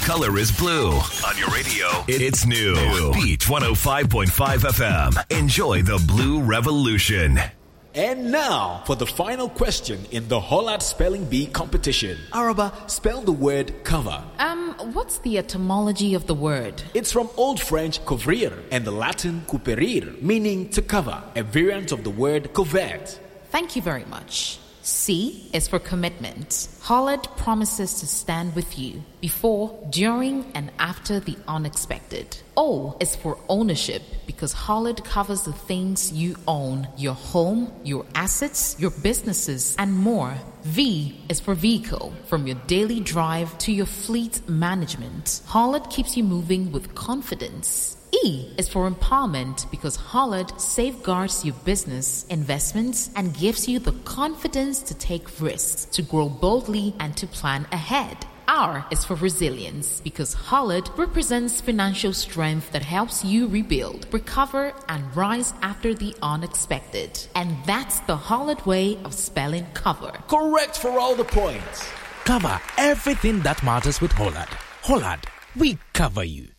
color is blue. On your radio, it's new. Beach 105.5 FM. Enjoy the Blue Revolution. And now, for the final question in the Hollad Spelling Bee competition. Araba, spell the word cover. What's the etymology of the word? It's from Old French couvrir and the Latin coperir, meaning to cover, a variant of the word covert. Thank you very much. C is for commitment. Hollad promises to stand with you before, during, and after the unexpected. O is for ownership because Hollad covers the things you own, your home, your assets, your businesses, and more. V is for vehicle, from your daily drive to your fleet management. Hollad keeps you moving with confidence. E is for empowerment because Hollad safeguards your business, investments, and gives you the confidence to take risks, to grow boldly, and to plan ahead. R is for resilience because Hollad represents financial strength that helps you rebuild, recover, and rise after the unexpected. And that's the Hollad way of spelling cover. Correct for all the points. Cover everything that matters with Hollad. Hollad, we cover you.